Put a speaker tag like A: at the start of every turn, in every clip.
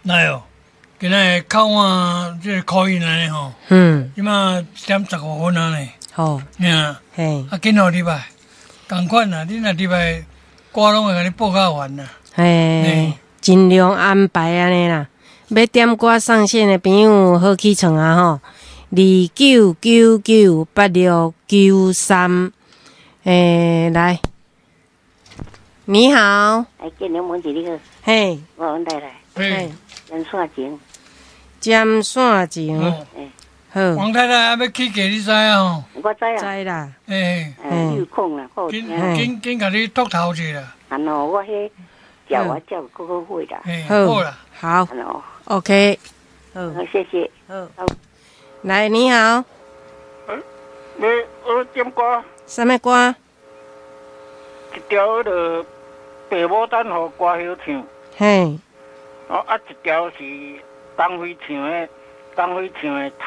A: 来哦，今仔考完这考验安尼吼，即马1:15啊呢。
B: 好，
A: 嘿，今后礼拜同款啦，你若礼拜歌拢会甲你报较完啦。
B: 嘿，尽量安排安尼啦。要点歌上线的朋友好起床啊吼，29998693。来，你好。
C: 见了问一你好。
B: 嘿，
C: 我阮带来。
A: 嘿，
C: 尖线前。
B: 尖线前。好。
A: 王太太还要起价，你知啊吼？
C: 我知啊。
B: 知啦。
C: 有空啦，
A: 紧甲你督头者啦。
C: 安哦，我迄叫我叫够好会啦。
A: 好啦，
B: 好。OK。好，
C: 谢谢。
B: 好。来，你好。
D: 我点歌。
B: 什么歌？
D: 一条迄个爸母等互歌好唱。
B: 嘿。
D: 一条是江辉唱的头的。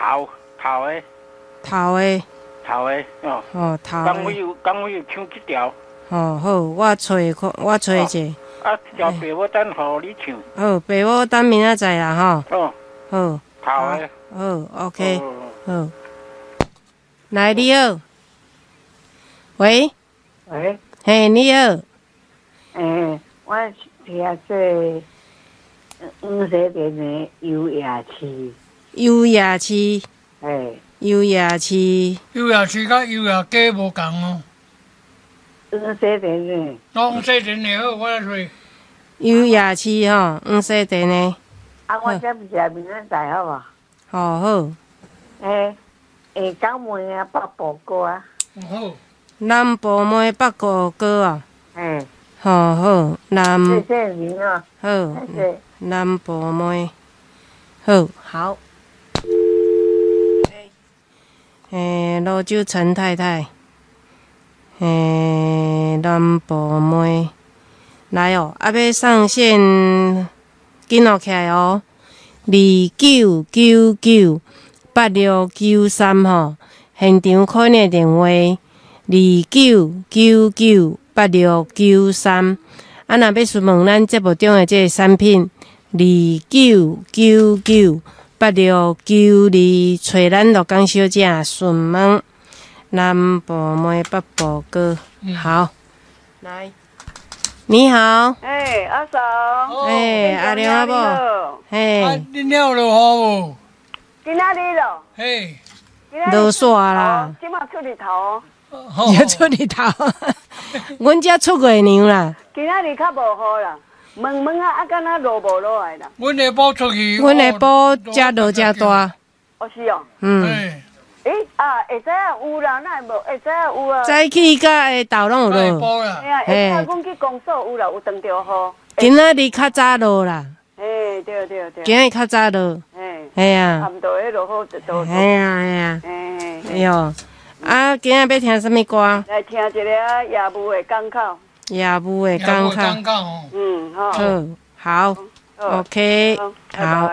B: 头的
D: 哦。
B: 哦，头的。
D: 江辉有唱一条。
B: 哦，好，我找一下。
D: 一条爸母等互你唱。
B: 好，爸母等明仔载啦吼。
D: 哦。
B: 好。
D: 头的。
B: 好 ，OK。好。来，你好。喂。
C: 喂。
B: 嘿，你好。
C: 我听说黄色店的油牙齿。
B: 油牙齿。油牙齿。
A: 油牙齿甲油牙鸡无共哦。
C: 黄色店的。
A: 黄色店的好，我来说。
B: 油牙齿吼，黄色店的。
C: 我这不是明仔载好无？
B: 好。
C: 港妹啊，北部歌啊。
A: 好。
B: 南部妹北部歌啊。好，
C: 谢谢您啊。
B: 好，南部妹。好。罗州陈太太。南部妹。来哦，要上线，紧落起来哦。29998693吼，现场可能电话29998693。若要询问咱节目中的这个产品29998692，找咱乐江小姐询问南部妹北部歌。好，来。你好。
C: 阿嫂。
B: 阿良阿婆。
A: 你了落雨无？
C: 今仔日咯。
B: 落雪啦。
C: 即马出日头。
B: 要出日头。阮遮出月娘啦。
C: 今仔日较无雨啦，蒙啊，敢若落无落来啦。
A: 阮下晡出去。
B: 阮下晡遮落遮大。
C: 是哦。下早有啦，哪会无？下早有啊。
B: 早起甲下昼拢有落。
C: 下早阮去公所有啦，有撞着雨。
B: 今仔日较早落啦。
C: 对。
B: 今仔较早落。啊。
C: 差不多迄落雨就多。
B: 啊。哟，今仔要听什么歌？
C: 来听一个夜幕的港口。
B: 夜幕的港口。好。OK。好。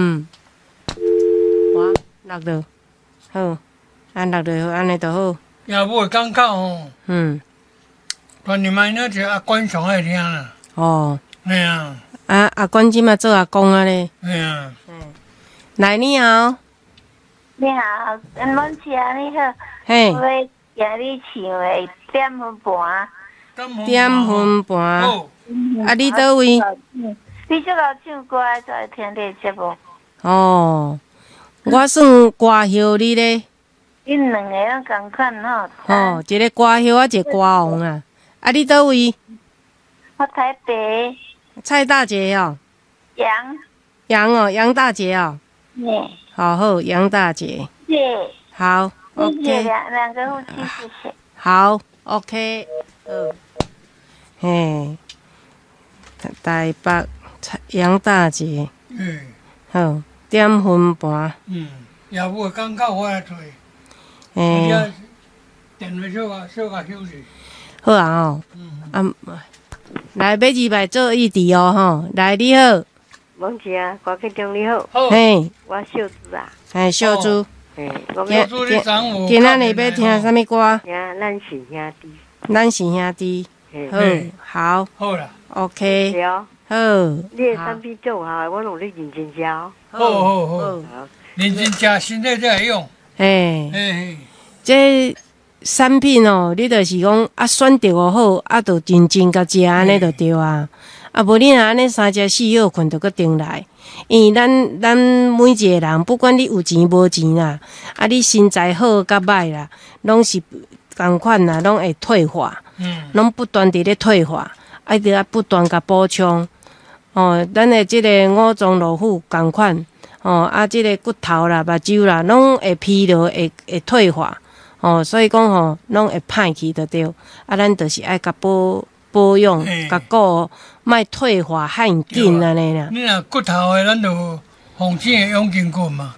B: 我落落。好，落落好，安尼就好。
A: 夜幕的港口吼。传你妈那就阿官上爱听啦。
B: 阿官即马做阿公啊咧。来，你好。
E: 你好，阮姐你好。我要今日唱的点分盘。
B: 点分盘。你倒位？
E: 你这个唱歌才会听你节目。
B: 我算歌后你咧。
E: 因两个拢同款吼。
B: 一个歌后，一个歌王啊。你倒位？
E: 我台北。
B: 蔡大姐哦。杨大姐哦。好，杨大姐。好 ，OK。
E: 两个夫妻，谢谢。
B: 好 ，OK。台北杨大姐。好，点分盘。
A: 夜幕的港口我来吹。电话小甲休息。
B: 好啊来，要入来做议题哦吼。来，你好。
C: 王姐啊，歌曲中你好。我秀珠啊。
B: 秀珠。
A: 秀珠你昨有。
B: 今仔日要听什么歌？
C: 听咱是兄弟。
B: 咱是兄弟。好。
A: 好啦。
B: OK。 好，
C: 你的产品做好，我拢咧认真食。
A: 好，认真食，身体才会用。
B: 这产品哦，你就是讲啊，选择好，啊，就认真甲食安尼就对啊。啊，无你若安尼3食4好困，就搁顶来。因为咱每一个人，不管你有钱无钱啦，啊，你身材好甲歹啦，拢是同款啦，拢会退化。拢不断伫咧退化，啊，得啊不断甲补充。哦，咱的即个五脏六腑同款。哦，啊，即个骨头啦、目睭啦，拢会疲劳，会退化。哦，所以讲吼，拢会歹去就对。啊，咱就是爱甲保养，甲顾，莫退化、害紧安尼啦。
A: 你若骨头的，咱就风景会用筋骨嘛。